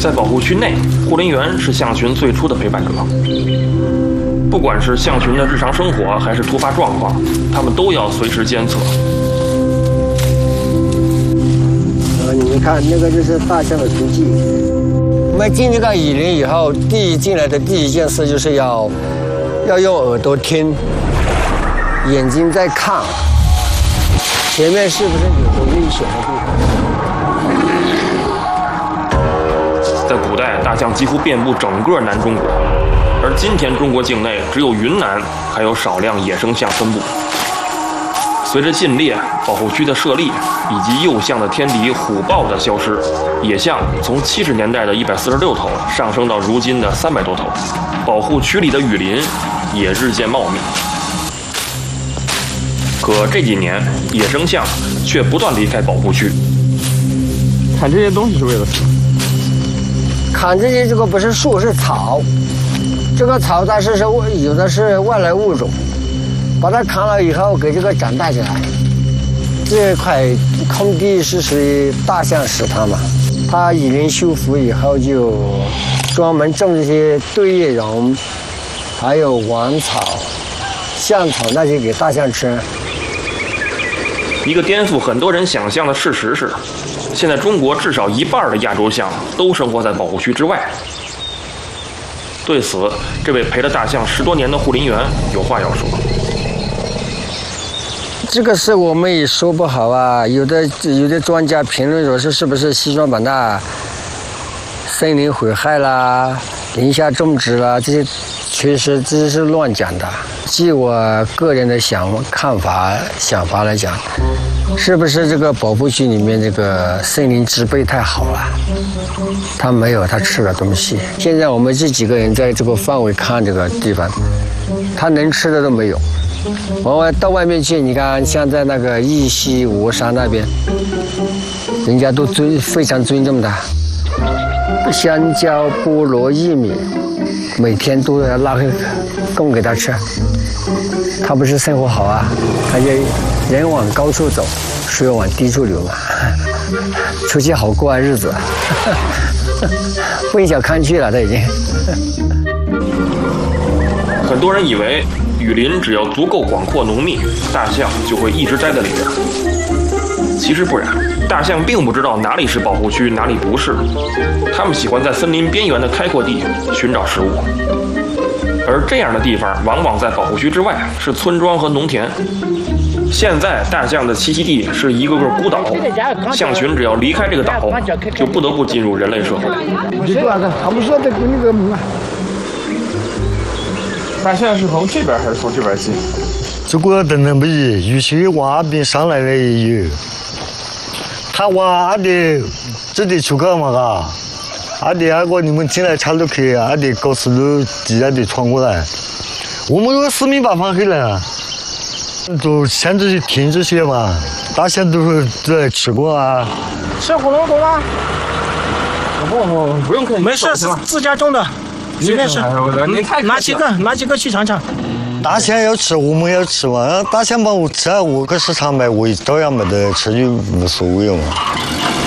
在保护区内，护林员是象群最初的陪伴者。不管是象群的日常生活，还是突发状况，他们都要随时监测。 你们看，那个就是大象的足迹。我们进这个雨林以后，进来的第一件事就是要用耳朵听，眼睛在看，前面是不是有危险的地方？ 在古代，大象几乎遍布整个南中国，而今天中国境内只有云南还有少量野生象分布。随着禁猎、保护区的设立以及幼象的天敌虎豹的消失，野象从70年代的146头上升到如今的300多头，保护区里的雨林也日渐茂密。可这几年，野生象却不断离开保护区。 砍这些东西是为了什么？ 砍这个不是树，是草。这个草它是有的是外来物种。把它砍了以后，给这个长大起来。这块空地是属于大象食堂嘛，它雨林修复以后，就专门种这些对叶榕，还有王草、象草那些给大象吃。 一个颠覆很多人想象的事实是，现在中国至少1半的亚洲象都生活在保护区之外。对此，这位陪了大象10多年的护林员有话要说。 这个事我们也说不好啊，有的专家评论说是不是西双版纳森林毁害啦、林下种植啦，这些确实这是乱讲的。据我个人的想法来讲，是不是这个保护区里面这个森林植被太好了？他没有他吃的东西。现在我们这几个人在这个范围看这个地方，他能吃的都没有。我到外面去，你看，像在那个义溪吴山那边，人家都非常尊重他。香蕉、菠萝、薏米，每天都要拉回供给他吃。他不是生活好啊，他就人往高处走，水往低处流嘛，出去好过日子。问小康去了，他已经。 很多人以为雨林只要足够广阔浓密，大象就会一直待在里边。其实不然，大象并不知道哪里是保护区，哪里不是。它们喜欢在森林边缘的开阔地寻找食物，而这样的地方往往在保护区之外，是村庄和农田。现在大象的栖息地是一个个孤岛，象群只要离开这个岛，就不得不进入人类社会。 大象是从这边还是从这边进？ 这个当然不一，有些往那边上来的也有。他往那里这里出去嘛嘎，那里那个你们进来岔路去，那里高速路底下的穿过来。我们有4面8方去了，都限制停这些嘛。大象都来吃过啊。 吃火龙果吗？ 不用看， 没事，自家种的。随便吃，拿几个去尝尝。 大象要吃，我们要吃嘛。大象帮我吃，我搁市场买，我照样没得吃就无所谓嘛。